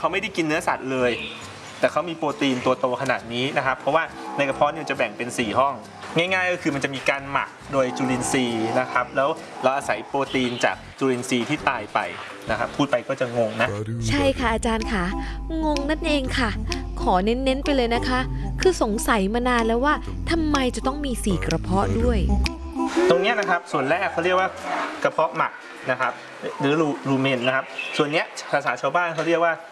เขาไม่ได้กินเนื้อสัตว์เลยแต่เขามีโปรตีนตัวโตขนาดนี้นะครับเพราะว่าในกระเพาะเนี่ยจะแบ่งเป็น4ห้องง่ายๆก็คือมันจะมีการหมักโดยจุลินทรีย์นะครับแล้วเราอาศัยโปรตีนจากจุลินทรีย์ที่ตายไปนะครับพูดไปก็จะงงนะใช่ค่ะอาจารย์ค่ะงงนั่นเองค่ะขอเน้นๆไปเลยนะคะคือสงสัยมานานแล้วว่าทำไมจะต้องมี4กระเพาะด้วยตรงนี้นะครับส่วนแรกเขาเรียกว่ากระเพาะหมักนะครับหรือรูเมนนะครับส่วนนี้ภาษาชาวบ้านเขาเรียกว่า